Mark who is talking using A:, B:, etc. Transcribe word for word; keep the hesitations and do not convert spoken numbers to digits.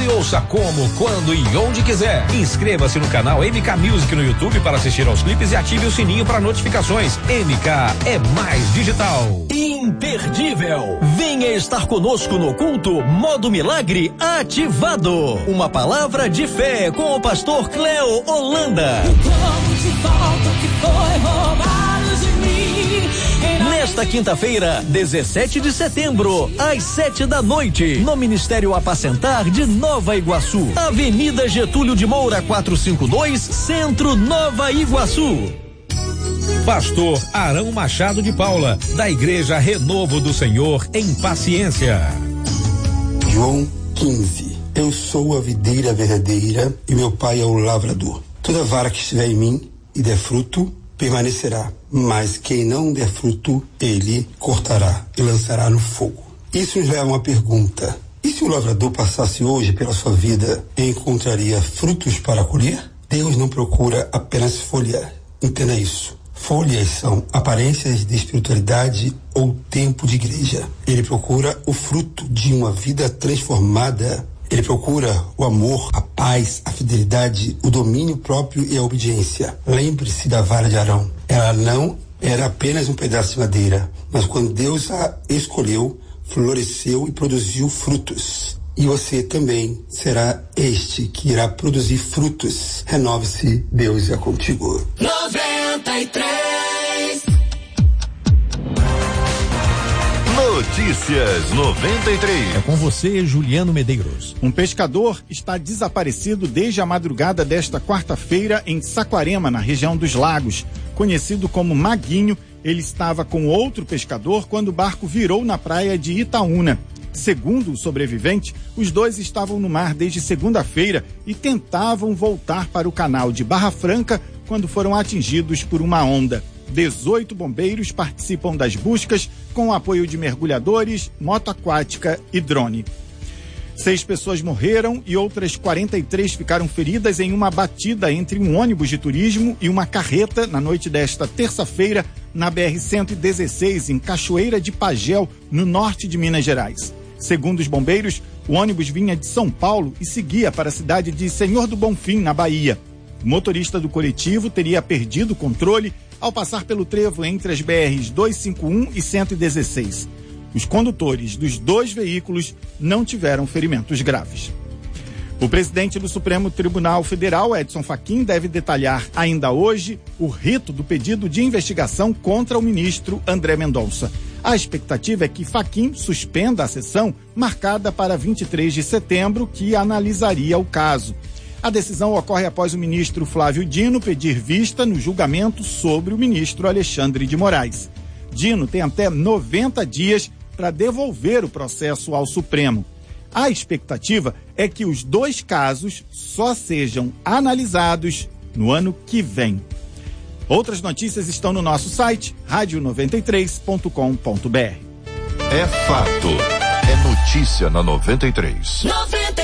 A: e ouça como, quando e onde quiser. Inscreva-se no canal M K Music no YouTube para assistir aos clipes e ative o sininho para notificações. M K é mais digital.
B: Imperdível. Venha estar conosco no culto Modo Milagre ativado. Uma palavra de fé com o pastor Cleo Holanda. Nesta quinta-feira, dezessete de setembro, às sete da noite, no Ministério Apacentar de Nova Iguaçu, Avenida Getúlio de Moura quatrocentos e cinquenta e dois, Centro, Nova Iguaçu.
A: Pastor Arão Machado de Paula, da Igreja Renovo do Senhor em Paciência.
C: João quinze. Eu sou a videira verdadeira e meu pai é o lavrador. Toda vara que estiver em mim e der fruto, permanecerá, mas quem não der fruto, ele cortará e lançará no fogo. Isso nos leva a uma pergunta: e se o lavrador passasse hoje pela sua vida e encontraria frutos para colher? Deus não procura apenas folha. Entenda isso. Folhas são aparências de espiritualidade ou tempo de igreja. Ele procura o fruto de uma vida transformada. Ele procura o amor, a paz, a fidelidade, o domínio próprio e a obediência. Lembre-se da vara de Arão. Ela não era apenas um pedaço de madeira, mas quando Deus a escolheu, floresceu e produziu frutos. E você também será este que irá produzir frutos. Renove-se, Deus é contigo.
D: noventa e três
E: Notícias noventa e três.
B: É com você, Juliano Medeiros.
F: Um pescador está desaparecido desde a madrugada desta quarta-feira em Saquarema, na região dos Lagos. Conhecido como Maguinho, ele estava com outro pescador quando o barco virou na praia de Itaúna. Segundo o sobrevivente, os dois estavam no mar desde segunda-feira e tentavam voltar para o canal de Barra Franca quando foram atingidos por uma onda. dezoito bombeiros participam das buscas com o apoio de mergulhadores, moto aquática e drone. Seis pessoas morreram e outras quarenta e três ficaram feridas em uma batida entre um ônibus de turismo e uma carreta na noite desta terça-feira na B R cento e dezesseis, em Cachoeira de Pagel, no norte de Minas Gerais. Segundo os bombeiros, o ônibus vinha de São Paulo e seguia para a cidade de Senhor do Bonfim, na Bahia. O motorista do coletivo teria perdido o controle ao passar pelo trevo entre as B Rs duzentos e cinquenta e um e cento e dezesseis. Os condutores dos dois veículos não tiveram ferimentos graves. O presidente do Supremo Tribunal Federal, Edson Fachin, deve detalhar ainda hoje o rito do pedido de investigação contra o ministro André Mendonça. A expectativa é que Fachin suspenda a sessão marcada para vinte e três de setembro, que analisaria o caso. A decisão ocorre após o ministro Flávio Dino pedir vista no julgamento sobre o ministro Alexandre de Moraes. Dino tem até noventa dias para devolver o processo ao Supremo. A expectativa é que os dois casos só sejam analisados no ano que vem. Outras notícias estão no nosso site, rádio noventa e três ponto com ponto br.
E: É fato. É notícia na noventa e três.